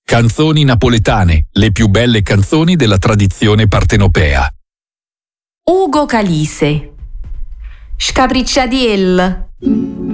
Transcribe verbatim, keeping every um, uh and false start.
Canzoni napoletane, le più belle canzoni della tradizione partenopea. Ugo Calise. Scapricciadiel.